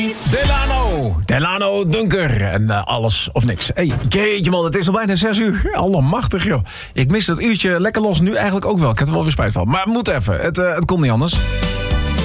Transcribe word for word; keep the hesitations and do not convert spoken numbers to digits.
Delano, Delano Dunker en uh, alles of niks. Hey, jeetje man, het is al bijna zes uur. Allemachtig joh. Ik mis dat uurtje lekker los nu eigenlijk ook wel. Ik heb er wel weer spijt van. Maar moet even, het, uh, het kon niet anders.